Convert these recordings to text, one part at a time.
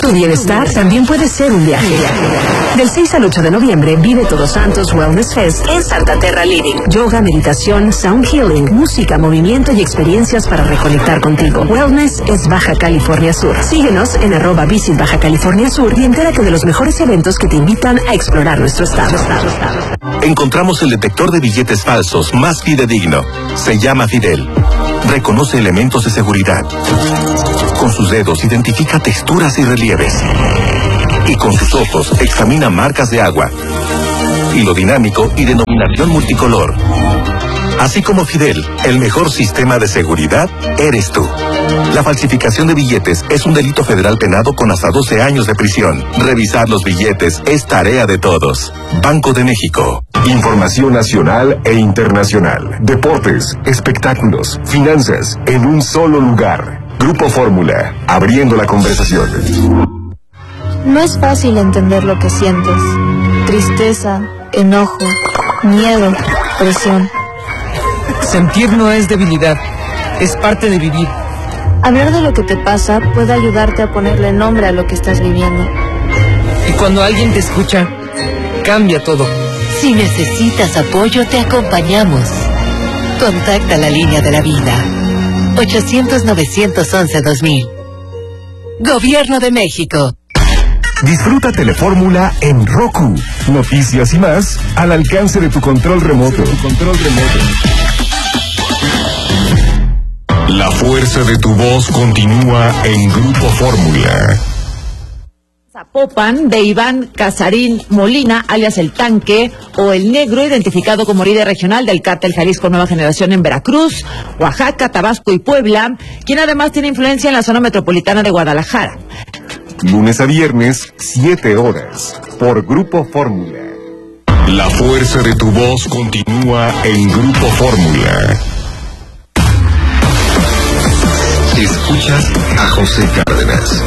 Tu bienestar también puede ser un viaje. Del 6 al 8 de noviembre vive Todos Santos Wellness Fest en Santa Terra Living. Yoga, meditación, sound healing, música, movimiento y experiencias para reconectar contigo. Wellness es Baja California Sur. Síguenos en @Visit Baja California Sur y entérate de los mejores eventos que te invitan a explorar nuestro estado. Encontramos el detector de billetes falsos más fidedigno. Se llama Fidel. Reconoce elementos de seguridad. Con sus dedos identifica texturas y relieves. Y con sus ojos examina marcas de agua. Hilo dinámico y denominación multicolor. Así como Fidel, el mejor sistema de seguridad eres tú. La falsificación de billetes es un delito federal penado con hasta 12 años de prisión. Revisar los billetes es tarea de todos. Banco de México. Información nacional e internacional. Deportes, espectáculos, finanzas, en un solo lugar. Grupo Fórmula, abriendo la conversación. No es fácil entender lo que sientes. Tristeza, enojo, miedo, presión. Sentir no es debilidad, es parte de vivir. Hablar de lo que te pasa puede ayudarte a ponerle nombre a lo que estás viviendo. Y cuando alguien te escucha, cambia todo. Si necesitas apoyo, te acompañamos. Contacta la línea de la vida. 800-911-2000. Gobierno de México. Disfruta Telefórmula en Roku. Noticias y más al alcance de tu control remoto. La fuerza de tu voz continúa en Grupo Fórmula. Zapopan, de Iván Casarín Molina, alias El Tanque, o El Negro, identificado como líder regional del cártel Jalisco Nueva Generación en Veracruz, Oaxaca, Tabasco y Puebla, quien además tiene influencia en la zona metropolitana de Guadalajara. Lunes a viernes, 7 horas, por Grupo Fórmula. La fuerza de tu voz continúa en Grupo Fórmula. Escuchas a José Cárdenas.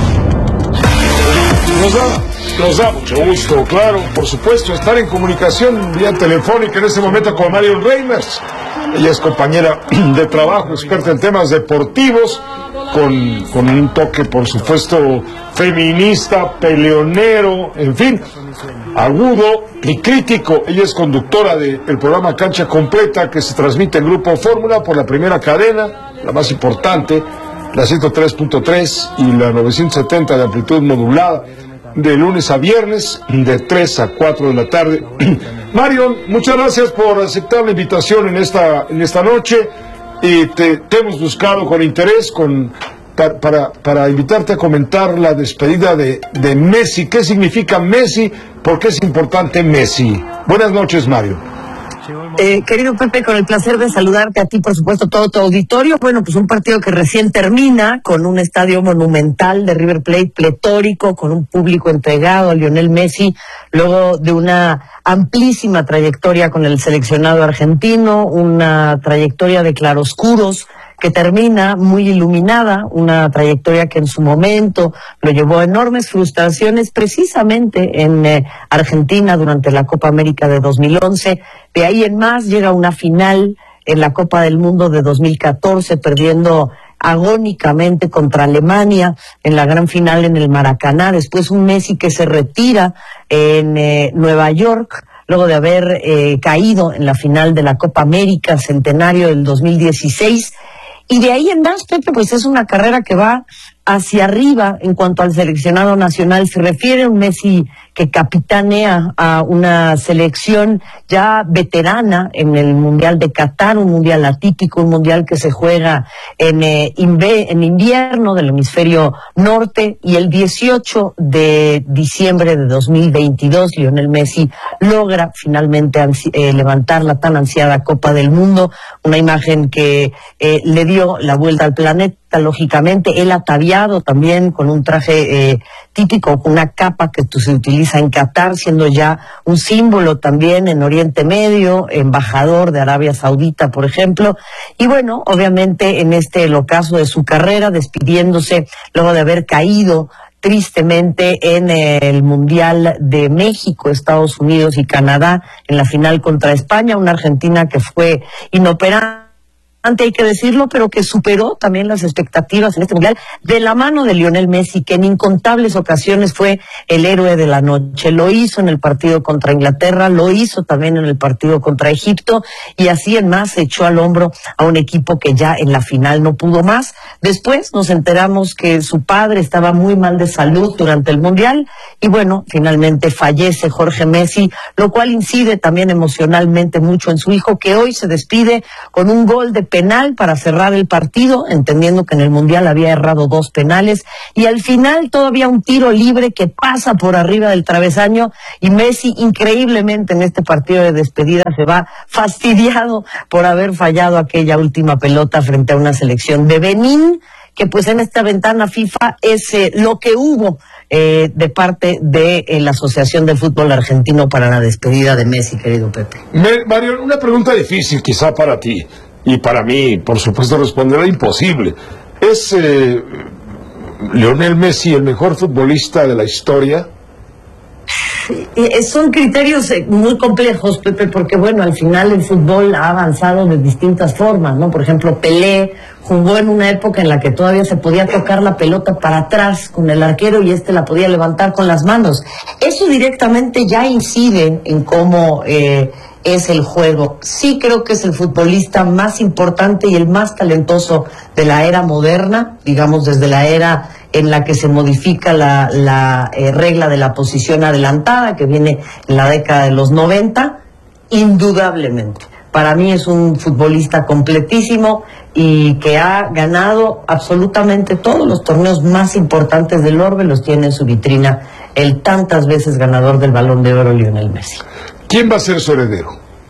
Nos da mucho gusto, claro, por supuesto, estar en comunicación vía telefónica en este momento con Marion Reimers. Ella es compañera de trabajo, experta en temas deportivos, con un toque, por supuesto, feminista, peleonero, en fin, agudo y crítico. Ella es conductora del programa Cancha Completa, que se transmite en Grupo Fórmula por la primera cadena, la más importante, la 103.3 y la 970 de amplitud modulada, de lunes a viernes, de 3 a 4 de la tarde. Marion, muchas gracias por aceptar la invitación en esta noche. Y te hemos buscado con interés para invitarte a comentar la despedida de Messi. ¿Qué significa Messi? ¿Por qué es importante Messi? Buenas noches, Mario. Querido Pepe, con el placer de saludarte a ti, por supuesto, todo tu auditorio. Bueno, pues un partido que recién termina, con un estadio monumental de River Plate, pletórico, con un público entregado a Lionel Messi, luego de una amplísima trayectoria con el seleccionado argentino, una trayectoria de claroscuros que termina muy iluminada, una trayectoria que en su momento lo llevó a enormes frustraciones precisamente en Argentina durante la Copa América de 2011. De ahí en más llega una final en la Copa del Mundo de 2014, perdiendo agónicamente contra Alemania en la gran final en el Maracaná. Después un Messi que se retira en Nueva York, luego de haber caído en la final de la Copa América centenario del 2016. Y de ahí en más, Pepe, pues es una carrera que va hacia arriba en cuanto al seleccionado nacional se refiere. Un Messi que capitanea a una selección ya veterana en el Mundial de Qatar, un mundial atípico, un mundial que se juega en invierno del hemisferio norte, y el 18 de diciembre de 2022 Lionel Messi logra finalmente levantar la tan ansiada Copa del Mundo, una imagen que le dio la vuelta al planeta. Lógicamente, él ataviado también con un traje típico, con una capa que se utiliza en Qatar, siendo ya un símbolo también en Oriente Medio, embajador de Arabia Saudita, por ejemplo. Y bueno, obviamente en este ocaso de su carrera, despidiéndose luego de haber caído tristemente en el Mundial de México, Estados Unidos y Canadá, en la final contra España, una Argentina que fue inoperante hay que decirlo, pero que superó también las expectativas en este mundial, de la mano de Lionel Messi, que en incontables ocasiones fue el héroe de la noche. Lo hizo en el partido contra Inglaterra, lo hizo también en el partido contra Egipto, y así en más se echó al hombro a un equipo que ya en la final no pudo más. Después nos enteramos que su padre estaba muy mal de salud durante el mundial, y bueno, finalmente fallece Jorge Messi, lo cual incide también emocionalmente mucho en su hijo, que hoy se despide con un gol de penal para cerrar el partido, entendiendo que en el mundial había errado 2 penales, y al final todavía un tiro libre que pasa por arriba del travesaño, y Messi increíblemente en este partido de despedida se va fastidiado por haber fallado aquella última pelota frente a una selección de Benín, que pues en esta ventana FIFA es lo que hubo de parte de la Asociación del Fútbol Argentino para la despedida de Messi, querido Pepe. Mario, una pregunta difícil quizá para ti, y para mí, por supuesto, responderá imposible. ¿Es Lionel Messi el mejor futbolista de la historia? Son criterios muy complejos, Pepe, porque bueno, al final el fútbol ha avanzado de distintas formas, ¿no? Por ejemplo, Pelé jugó en una época en la que todavía se podía tocar la pelota para atrás con el arquero y la podía levantar con las manos. Eso directamente ya incide en cómo es el juego. Sí creo que es el futbolista más importante y el más talentoso de la era moderna, digamos desde la era en la que se modifica la regla de la posición adelantada, que viene en la década de los 90, indudablemente. Para mí es un futbolista completísimo y que ha ganado absolutamente todos los torneos más importantes del orbe, los tiene en su vitrina el tantas veces ganador del Balón de Oro, Lionel Messi. ¿Quién va a ser su heredero?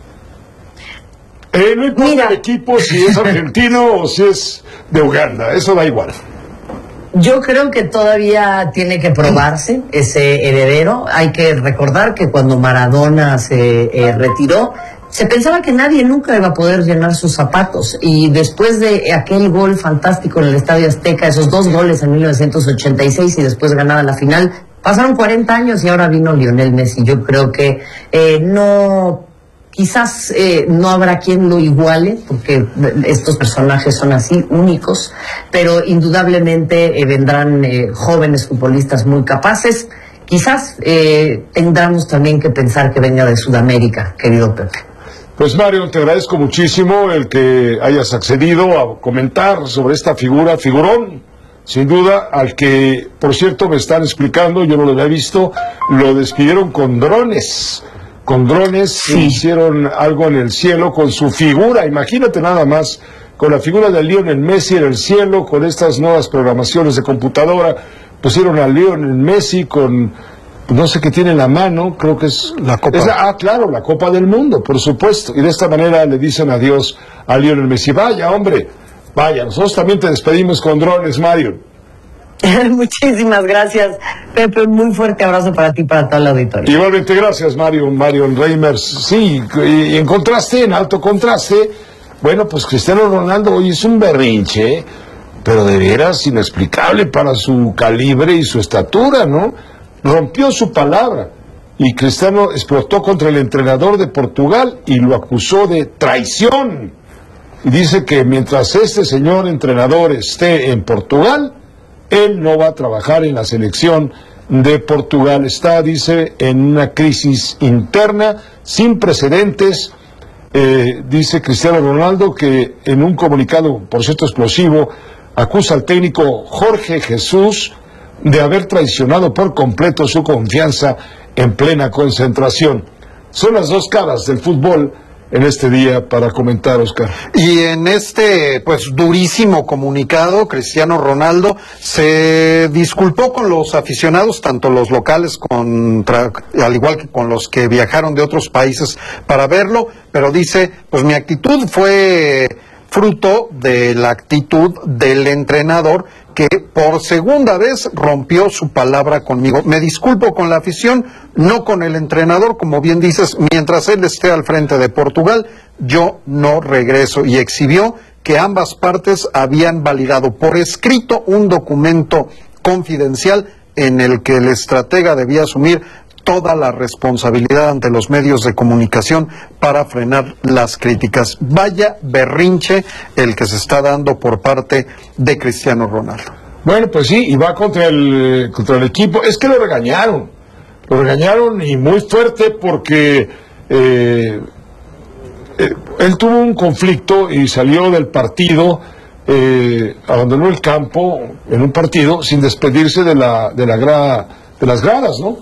No importa el equipo, si es argentino o si es de Uganda, eso da igual. Yo creo que todavía tiene que probarse ese heredero. Hay que recordar que cuando Maradona se retiró, se pensaba que nadie nunca iba a poder llenar sus zapatos, y después de aquel gol fantástico en el Estadio Azteca, esos 2 goles en 1986 y después ganada la final, pasaron 40 años y ahora vino Lionel Messi. Yo creo que quizás no habrá quien lo iguale, porque estos personajes son así, únicos, pero indudablemente vendrán jóvenes futbolistas muy capaces. Quizás tendremos también que pensar que venga de Sudamérica, querido Pepe. Pues Mario, te agradezco muchísimo el que hayas accedido a comentar sobre esta figurón, sin duda, al que, por cierto, me están explicando, yo no lo había visto, lo despidieron con drones. Sí. Hicieron algo en el cielo con su figura, imagínate nada más, con la figura de Lionel Messi en el cielo, con estas nuevas programaciones de computadora, pusieron a Lionel Messi con, no sé qué tiene en la mano, creo que es la Copa. Claro, la Copa del Mundo, por supuesto, y de esta manera le dicen adiós a Lionel Messi. Vaya, hombre, vaya, nosotros también te despedimos con drones, Mario. Muchísimas gracias, Pepe, un muy fuerte abrazo para ti y para todo el auditorio. Igualmente, gracias, Marion Reimers. Sí, y en alto contraste, bueno, pues Cristiano Ronaldo hoy es un berrinche, pero de veras inexplicable para su calibre y su estatura, ¿no? Rompió su palabra, y Cristiano explotó contra el entrenador de Portugal y lo acusó de traición. Y dice que mientras este señor entrenador esté en Portugal, él no va a trabajar en la selección de Portugal. Está, dice, en una crisis interna sin precedentes. Dice Cristiano Ronaldo que en un comunicado, por cierto explosivo, acusa al técnico Jorge Jesús de haber traicionado por completo su confianza en plena concentración. Son las dos caras del fútbol en este día para comentar, Oscar. Y en este, pues, durísimo comunicado, Cristiano Ronaldo se disculpó con los aficionados, tanto los locales al igual que con los que viajaron de otros países para verlo, pero dice, pues mi actitud fue fruto de la actitud del entrenador, que por segunda vez rompió su palabra conmigo. Me disculpo con la afición, no con el entrenador, como bien dices, mientras él esté al frente de Portugal, yo no regreso. Y exhibió que ambas partes habían validado por escrito un documento confidencial en el que el estratega debía asumir toda la responsabilidad ante los medios de comunicación para frenar las críticas. Vaya berrinche el que se está dando por parte de Cristiano Ronaldo. Bueno, pues sí, y va contra el equipo. Es que lo regañaron y muy fuerte porque él tuvo un conflicto y salió del partido, abandonó el campo en un partido sin despedirse de las gradas, ¿no?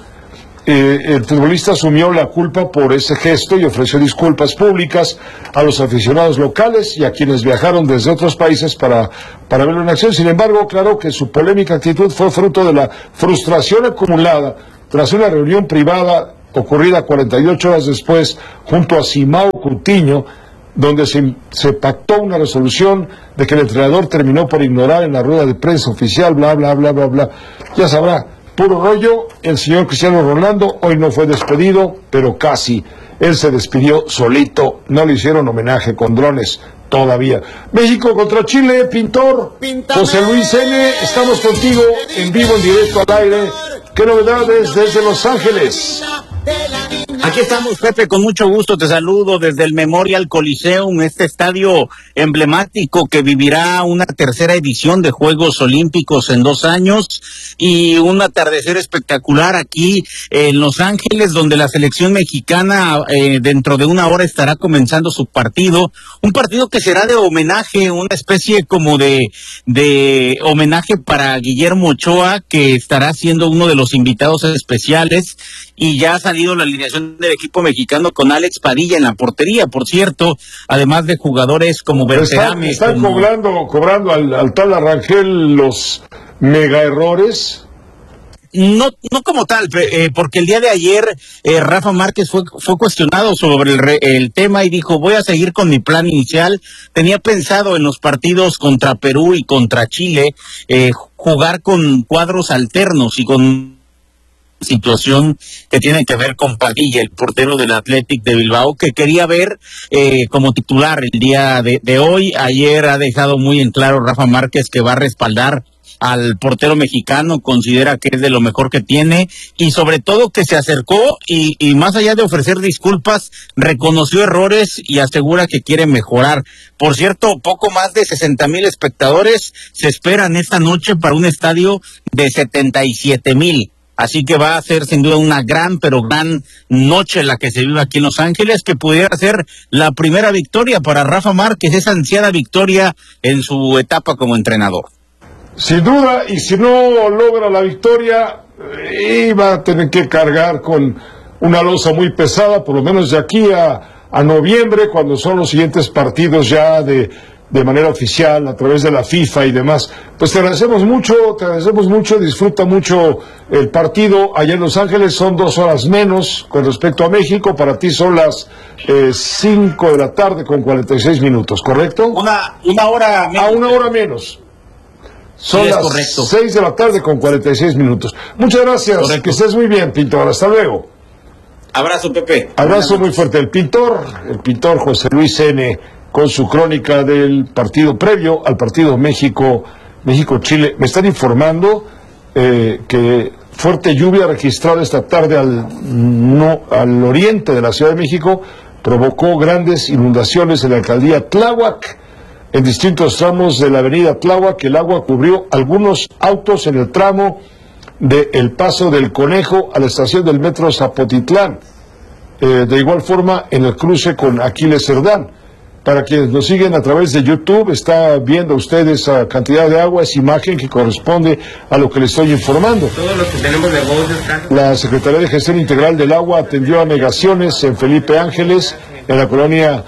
El futbolista asumió la culpa por ese gesto y ofreció disculpas públicas a los aficionados locales y a quienes viajaron desde otros países para verlo en acción. Sin embargo, aclaró que su polémica actitud fue fruto de la frustración acumulada tras una reunión privada ocurrida 48 horas después junto a Simão Coutinho, donde se pactó una resolución de que el entrenador terminó por ignorar en la rueda de prensa oficial, bla, bla, bla, bla, bla. Ya sabrá, puro rollo. El señor Cristiano Ronaldo hoy no fue despedido, pero casi. Él se despidió solito, no le hicieron homenaje con drones todavía. México contra Chile, Pintor. José Luis N., estamos contigo en vivo, en directo al aire. ¿Qué novedades desde Los Ángeles? Aquí estamos, Pepe, con mucho gusto te saludo desde el Memorial Coliseum, este estadio emblemático que vivirá una tercera edición de Juegos Olímpicos en 2 años y un atardecer espectacular aquí en Los Ángeles, donde la selección mexicana dentro de 1 hora estará comenzando su partido, un partido que será de homenaje, una especie como de homenaje para Guillermo Ochoa, que estará siendo uno de los invitados especiales, y ya ha salido la alineación del equipo mexicano con Alex Padilla en la portería, por cierto, además de jugadores como Berterame. ¿Están cobrando al tal Arrangel los mega errores? No como tal, porque el día de ayer Rafa Márquez fue cuestionado sobre el tema y dijo, voy a seguir con mi plan inicial. Tenía pensado en los partidos contra Perú y contra Chile jugar con cuadros alternos y con situación que tiene que ver con Padilla, el portero del Athletic de Bilbao, que quería ver como titular el día de hoy. Ayer ha dejado muy en claro Rafa Márquez que va a respaldar al portero mexicano, considera que es de lo mejor que tiene y sobre todo que se acercó y más allá de ofrecer disculpas, reconoció errores y asegura que quiere mejorar. Por cierto, poco más de 60,000 espectadores se esperan esta noche para un estadio de 77,000. Así que va a ser sin duda una gran noche la que se vive aquí en Los Ángeles, que pudiera ser la primera victoria para Rafa Márquez, esa ansiada victoria en su etapa como entrenador. Sin duda, y si no logra la victoria, va a tener que cargar con una losa muy pesada, por lo menos de aquí a noviembre, cuando son los siguientes partidos ya de manera oficial, a través de la FIFA y demás. Pues te agradecemos mucho, disfruta mucho el partido. Allá en Los Ángeles son 2 horas menos con respecto a México, para ti son las 5 de la tarde con 46 minutos, ¿correcto? Una hora menos. 1 hora menos. Son las correcto. 6 de la tarde con 46 minutos. Muchas gracias, correcto. Que estés muy bien, Pintor, hasta luego. Abrazo, Pepe. Abrazo muy fuerte. El pintor José Luis N., con su crónica del partido previo al partido México-Chile. Me están informando que fuerte lluvia registrada esta tarde al oriente de la Ciudad de México provocó grandes inundaciones en la alcaldía Tláhuac, en distintos tramos de la avenida Tláhuac. El agua cubrió algunos autos en el tramo de El Paso del Conejo a la estación del metro Zapotitlán. De igual forma, en el cruce con Aquiles Cerdán. Para quienes nos siguen a través de YouTube, está viendo ustedes esa cantidad de agua, esa imagen que corresponde a lo que les estoy informando. Todos los que tenemos de voz descansan. La Secretaría de Gestión Integral del Agua atendió a negaciones en Felipe Ángeles, en la colonia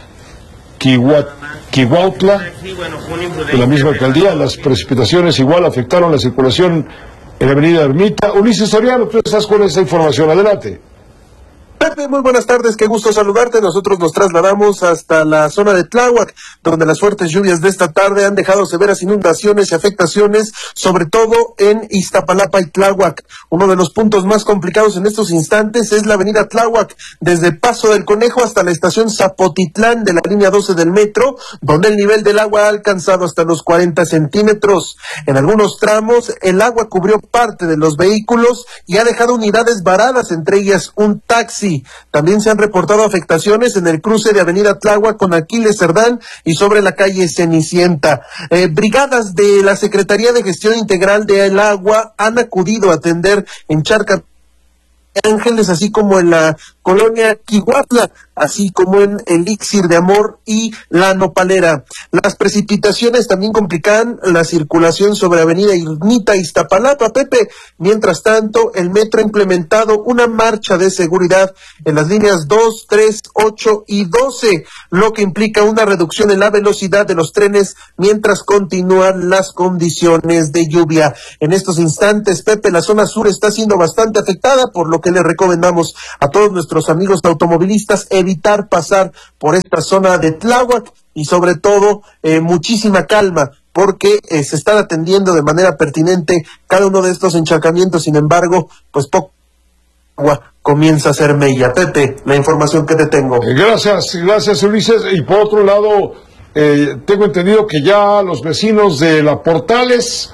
Quihuautla, de la misma alcaldía. Las precipitaciones igual afectaron la circulación en la avenida Ermita. Ulises Soriano, tú estás con esa información, adelante. Pepe, muy buenas tardes, qué gusto saludarte. Nosotros nos trasladamos hasta la zona de Tláhuac, donde las fuertes lluvias de esta tarde han dejado severas inundaciones y afectaciones, sobre todo en Iztapalapa y Tláhuac. Uno de los puntos más complicados en estos instantes es la avenida Tláhuac, desde Paso del Conejo hasta la estación Zapotitlán de la línea 12 del metro, donde el nivel del agua ha alcanzado hasta los 40 centímetros. En algunos tramos, el agua cubrió parte de los vehículos y ha dejado unidades varadas, entre ellas un taxi. También se han reportado afectaciones en el cruce de avenida Tláhuac con Aquiles Cerdán y sobre la calle Cenicienta. Brigadas de la Secretaría de Gestión Integral del Agua han acudido a atender en Charca Ángeles, así como en la colonia Quihuatla, así como en Elixir de Amor y La Nopalera. Las precipitaciones también complican la circulación sobre avenida Irnita Iztapalapa, Pepe. Mientras tanto, el metro ha implementado una marcha de seguridad en las líneas 2, 3, 8 y 12, lo que implica una reducción en la velocidad de los trenes mientras continúan las condiciones de lluvia. En estos instantes, Pepe, la zona sur está siendo bastante afectada, por lo que le recomendamos a todos nuestros amigos automovilistas evitar pasar por esta zona de Tláhuac y sobre todo muchísima calma, porque se están atendiendo de manera pertinente cada uno de estos encharcamientos. Sin embargo, pues poco agua comienza a ser mella. Pepe, la información que te tengo. Gracias Ulises. Y por otro lado, tengo entendido que ya los vecinos de La Portales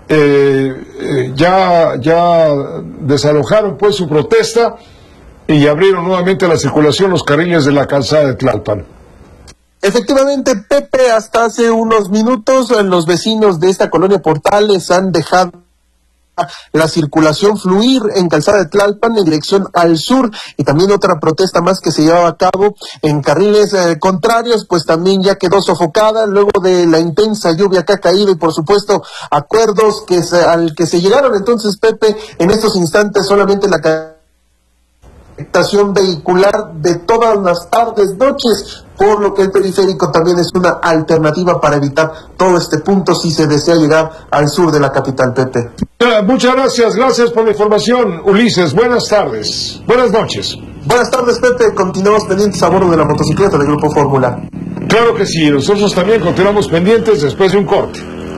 ya desalojaron pues su protesta y abrieron nuevamente la circulación los carriles de la calzada de Tlalpan. Efectivamente, Pepe, hasta hace unos minutos los vecinos de esta colonia Portales han dejado la circulación fluir en calzada de Tlalpan en dirección al sur, y también otra protesta más que se llevaba a cabo en carriles contrarios, pues también ya quedó sofocada luego de la intensa lluvia que ha caído y por supuesto acuerdos al que se llegaron. Entonces, Pepe, en estos instantes solamente la afectación vehicular de todas las tardes, noches, por lo que el periférico también es una alternativa para evitar todo este punto si se desea llegar al sur de la capital, Pepe. Muchas gracias por la información, Ulises. Buenas tardes, buenas noches. Buenas tardes, Pepe. Continuamos pendientes a bordo de la motocicleta del Grupo Fórmula. Claro que sí, nosotros también continuamos pendientes después de un corte.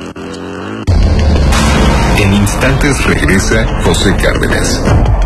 En instantes regresa José Cárdenas.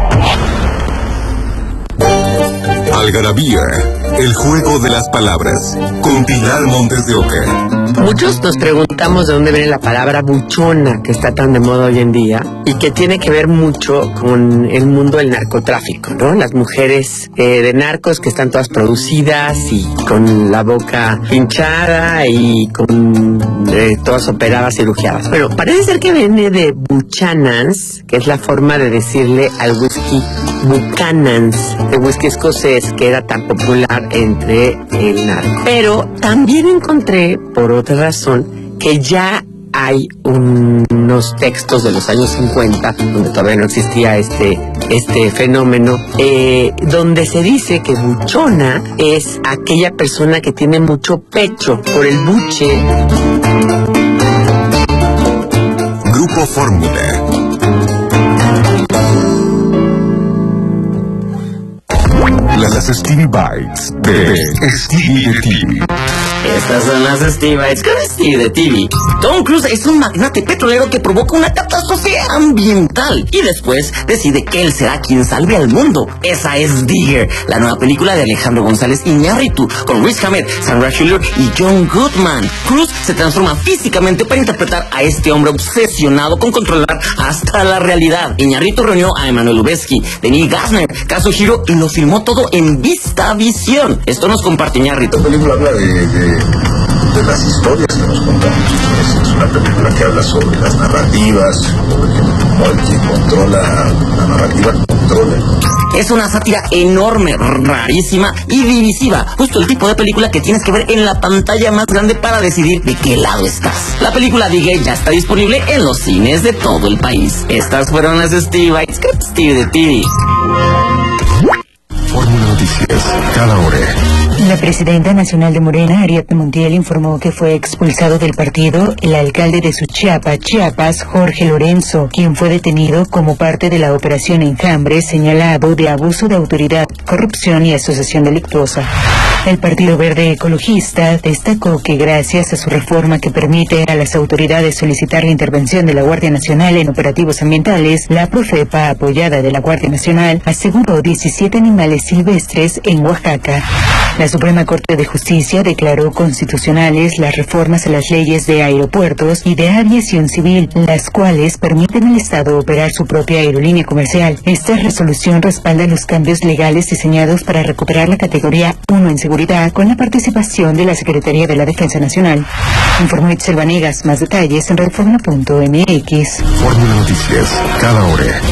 Algarabía, el juego de las palabras, con Pilar Montes de Oca. Muchos nos preguntamos de dónde viene la palabra buchona, que está tan de moda hoy en día, y que tiene que ver mucho con el mundo del narcotráfico, ¿no? Las mujeres de narcos que están todas producidas y con la boca hinchada y con todas operadas, cirugiadas. Pero parece ser que viene de Buchanans, que es la forma de decirle al whisky Buchanans, el whisky escocés que era tan popular entre el narco. Pero también encontré, por otra razón, que ya hay unos textos de los años 50, donde todavía no existía este fenómeno, donde se dice que buchona es aquella persona que tiene mucho pecho por el buche. Grupo Fórmula. Las Stevie Bites de Stevie de TV. Estas son las Stevie Bites con Stevie de TV. Tom Cruise es un magnate petrolero que provoca una catástrofe ambiental y después decide que él será quien salve al mundo. Esa es Digger, la nueva película de Alejandro González Iñárritu, con Riz Ahmed, Sandra Hüller y John Goodman. Cruise se transforma físicamente para interpretar a este hombre obsesionado con controlar hasta la realidad. Iñárritu reunió a Emmanuel Lubezki, Denis Gassner, Kazuhiro y lo filmó todo en VistaVision. Esto nos comparte Iñárritu. La película habla de las historias que nos contamos. Es una película que habla sobre las narrativas, sobre cómo el que controla la narrativa controla. Es una sátira enorme, rarísima y divisiva. Justo el tipo de película que tienes que ver en la pantalla más grande para decidir de qué lado estás. La película Digger ya está disponible en los cines de todo el país. Estas fueron las Stevie Bites con Stevie de TV. Fórmula Noticias, cada hora La presidenta nacional de Morena, Ariadna Montiel, informó que fue expulsado del partido el alcalde de Suchiapa, Chiapas, Jorge Lorenzo, quien fue detenido como parte de la operación Enjambre, señalado de abuso de autoridad, corrupción y asociación delictuosa. El Partido Verde Ecologista destacó que gracias a su reforma que permite a las autoridades solicitar la intervención de la Guardia Nacional en operativos ambientales, la Profepa, apoyada de la Guardia Nacional, aseguró 17 animales silvestres en Oaxaca. La Suprema Corte de Justicia declaró constitucionales las reformas a las leyes de aeropuertos y de aviación civil, las cuales permiten al Estado operar su propia aerolínea comercial. Esta resolución respalda los cambios legales diseñados para recuperar la categoría 1 en seguridad con la participación de la Secretaría de la Defensa Nacional. Informó Itzel Vanegas. Más detalles en redforma.mx. Fórmula Noticias, cada hora.